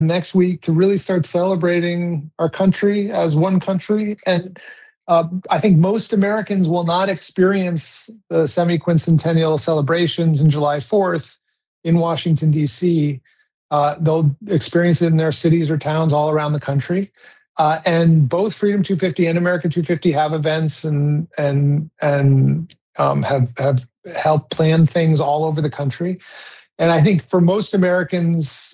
next week to really start celebrating our country as one country. And I think most Americans will not experience the semi-quincentennial celebrations on July 4th in Washington, D.C. They'll experience it in their cities or towns all around the country. And both Freedom 250 and America 250 have events and have helped plan things all over the country. And I think for most Americans,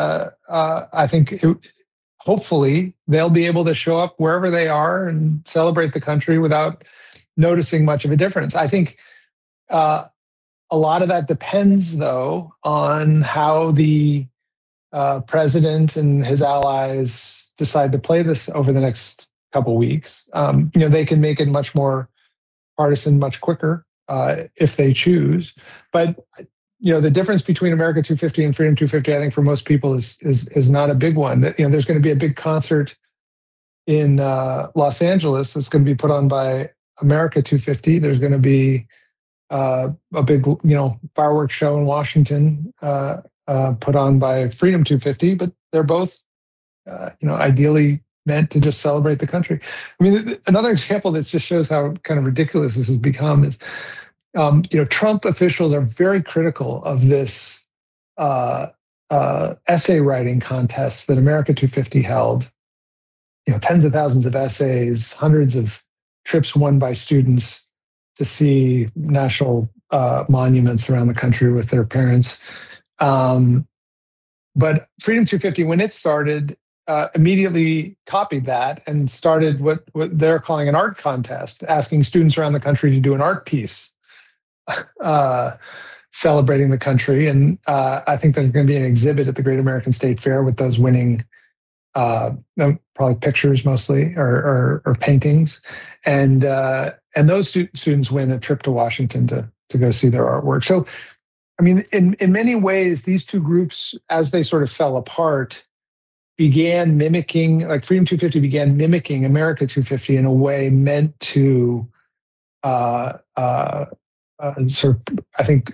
hopefully they'll be able to show up wherever they are and celebrate the country without noticing much of a difference. I think a lot of that depends, though, on how the president and his allies decide to play this over the next couple of weeks. They can make it much more partisan much quicker if they choose. But the difference between America 250 and Freedom 250, I think for most people is not a big one. That there's going to be a big concert in Los Angeles that's going to be put on by America 250. There's going to be a big fireworks show in Washington put on by Freedom 250. But they're both ideally meant to just celebrate the country. I mean, another example that just shows how kind of ridiculous this has become is. Trump officials are very critical of this essay writing contest that America 250 held. Tens of thousands of essays, hundreds of trips won by students to see national monuments around the country with their parents. But Freedom 250, when it started, immediately copied that and started what they're calling an art contest, asking students around the country to do an art piece. Celebrating the country. And I think there's going to be an exhibit at the Great American State Fair with those winning probably pictures mostly or paintings. And those students win a trip to Washington to go see their artwork. So, I mean, in many ways, these two groups, as they sort of fell apart, began mimicking, like Freedom 250 began mimicking America 250 in a way meant to sort of, I think,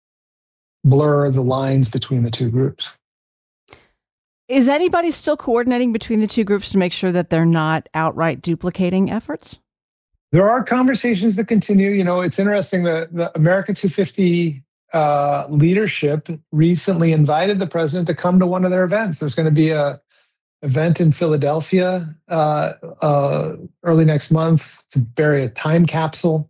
blur the lines between the two groups. Is anybody still coordinating between the two groups to make sure that they're not outright duplicating efforts? There are conversations that continue. It's interesting that the America 250 leadership recently invited the president to come to one of their events. There's going to be a event in Philadelphia early next month to bury a time capsule.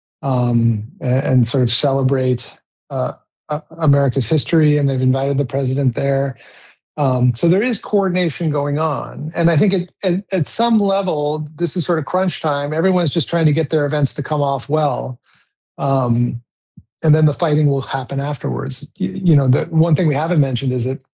And sort of celebrate America's history, and they've invited the president there. So there is coordination going on. And I think at some level, this is sort of crunch time. Everyone's just trying to get their events to come off well. And then the fighting will happen afterwards. The one thing we haven't mentioned is that,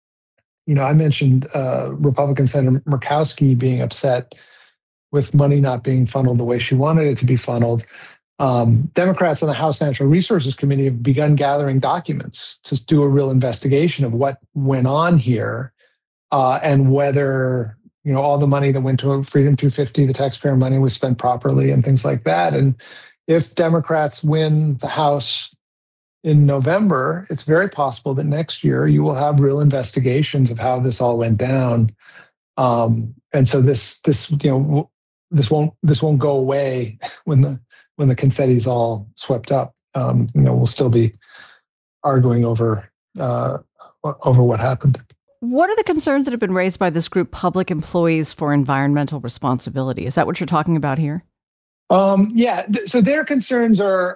I mentioned Republican Senator Murkowski being upset with money not being funneled the way she wanted it to be funneled. Democrats on the House Natural Resources Committee have begun gathering documents to do a real investigation of what went on here and whether, all the money that went to Freedom 250, the taxpayer money, was spent properly and things like that. And if Democrats win the House in November, it's very possible that next year you will have real investigations of how this all went down. And so this won't go away when the confetti's all swept up. We'll still be arguing over what happened. What are the concerns that have been raised by this group, Public Employees for Environmental Responsibility? Is that what you're talking about here? Yeah. So their concerns are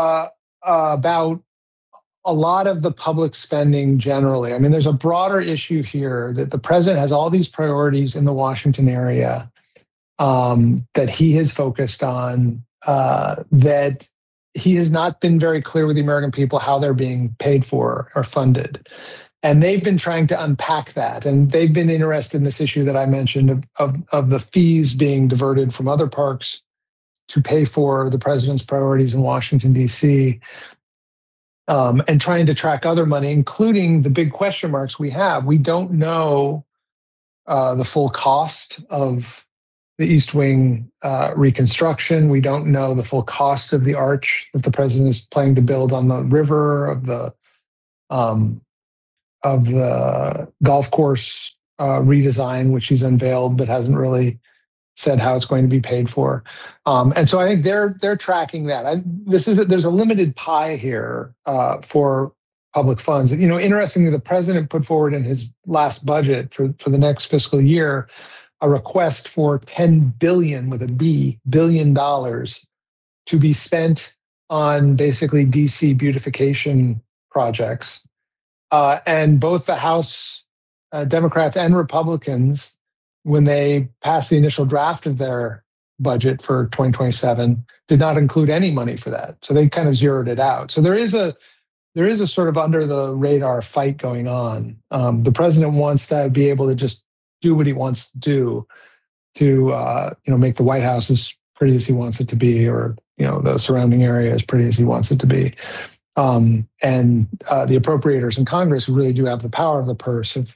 about a lot of the public spending generally. I mean, there's a broader issue here that the president has all these priorities in the Washington area that he has focused on, that he has not been very clear with the American people how they're being paid for or funded. And they've been trying to unpack that. And they've been interested in this issue that I mentioned of the fees being diverted from other parks to pay for the president's priorities in Washington, D.C., and trying to track other money, including the big question marks we have. We don't know the full cost of the East Wing reconstruction. We don't know the full cost of the arch that the president is planning to build on the river, of the the golf course redesign, which he's unveiled but hasn't really said how it's going to be paid for. And so I think they're tracking that. There's a limited pie here for public funds. Interestingly, the president put forward in his last budget for the next fiscal year a request for $10 billion with a B billion dollars to be spent on basically DC beautification projects. And both the House Democrats and Republicans, when they passed the initial draft of their budget for 2027, did not include any money for that. So they kind of zeroed it out. So there is a sort of under the radar fight going on. The president wants to be able to just do what he wants to do to make the White House as pretty as he wants it to be, or the surrounding area as pretty as he wants it to be. And the appropriators in Congress, who really do have the power of the purse, have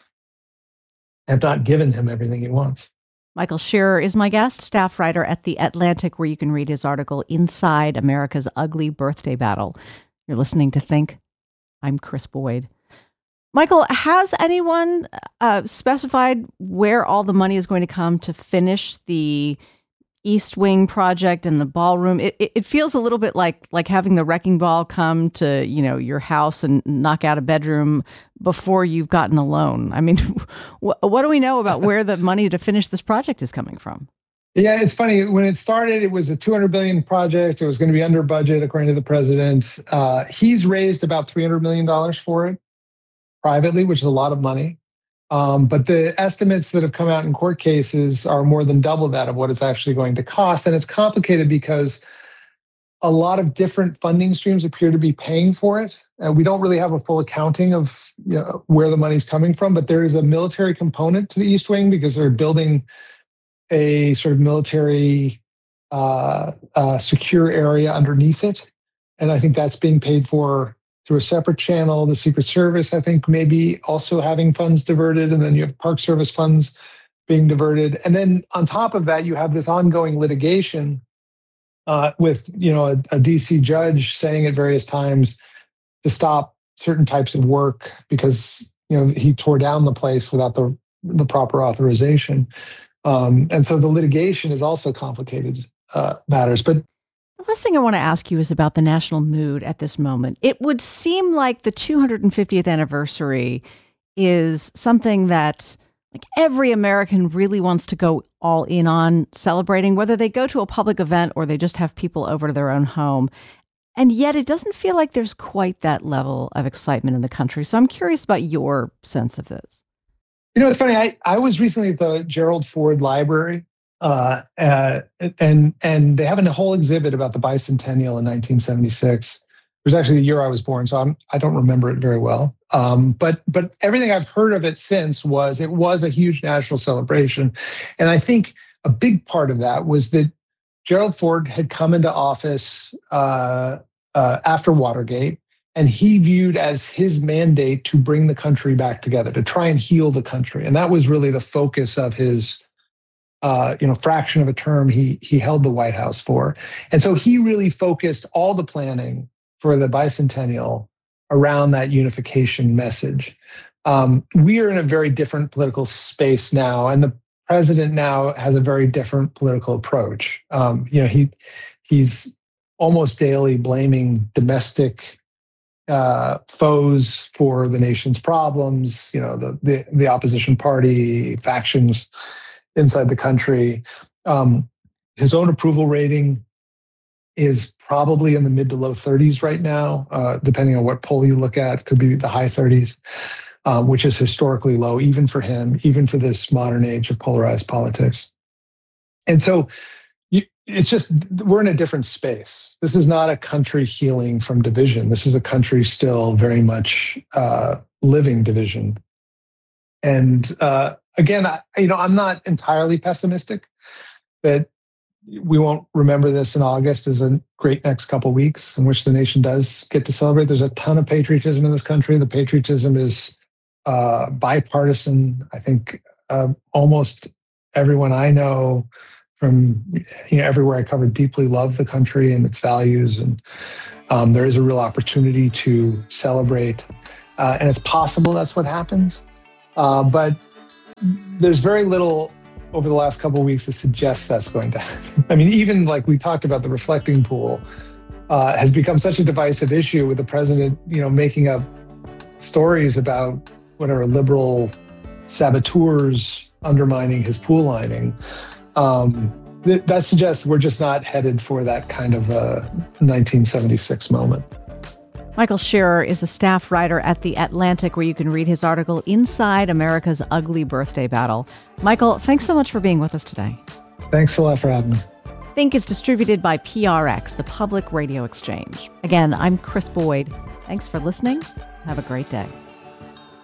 not given him everything he wants. Michael Shearer is my guest, staff writer at The Atlantic, where you can read his article, Inside America's Ugly Birthday Battle. You're listening to Think. I'm Chris Boyd. Michael, has anyone specified where all the money is going to come to finish the East Wing project and the ballroom? It feels a little bit like having the wrecking ball come to your house and knock out a bedroom before you've gotten a loan. I mean, what do we know about where the money to finish this project is coming from? Yeah, it's funny. When it started, it was a $200 billion project. It was going to be under budget, according to the president. He's raised about $300 million for it privately, which is a lot of money. But the estimates that have come out in court cases are more than double that of what it's actually going to cost. And it's complicated because a lot of different funding streams appear to be paying for it. We don't really have a full accounting of where the money's coming from, but there is a military component to the East Wing because they're building a sort of military secure area underneath it. And I think that's being paid for through a separate channel. The Secret Service, I think, maybe also having funds diverted, and then you have Park Service funds being diverted. And then on top of that, you have this ongoing litigation with a DC judge saying at various times to stop certain types of work because he tore down the place without the proper authorization. And so the litigation is also complicated matters. But the last thing I want to ask you is about the national mood at this moment. It would seem like the 250th anniversary is something that every American really wants to go all in on celebrating, whether they go to a public event or they just have people over to their own home. And yet it doesn't feel like there's quite that level of excitement in the country. So I'm curious about your sense of this. It's funny. I was recently at the Gerald Ford Library. And they have a whole exhibit about the bicentennial in 1976. It was actually the year I was born, so I don't remember it very well. But everything I've heard of it since was a huge national celebration, and I think a big part of that was that Gerald Ford had come into office after Watergate, and he viewed as his mandate to bring the country back together, to try and heal the country, and that was really the focus of his fraction of a term he held the White House for. And so he really focused all the planning for the bicentennial around that unification message. We are in a very different political space now, and the president now has a very different political approach. He's almost daily blaming domestic foes for the nation's problems, the opposition party, factions inside the country. His own approval rating is probably in the mid to low 30s right now, depending on what poll you look at. Could be the high 30s, which is historically low, even for him, even for this modern age of polarized politics. And so it's just, we're in a different space. This is not a country healing from division. This is a country still very much living division. And again, I'm not entirely pessimistic that we won't remember this in August as a great next couple of weeks in which the nation does get to celebrate. There's a ton of patriotism in this country. The patriotism is bipartisan. I think almost everyone I know from everywhere I covered deeply love the country and its values. And there is a real opportunity to celebrate. and it's possible that's what happens. But there's very little over the last couple of weeks that suggests that's going to happen. I mean, even like we talked about, the reflecting pool has become such a divisive issue, with the president, making up stories about whatever liberal saboteurs undermining his pool lining. That suggests we're just not headed for that kind of 1976 moment. Michael Shearer is a staff writer at The Atlantic, where you can read his article, Inside America's Ugly Birthday Battle. Michael, thanks so much for being with us today. Thanks a lot for having me. Think is distributed by PRX, the Public Radio Exchange. Again, I'm Chris Boyd. Thanks for listening. Have a great day.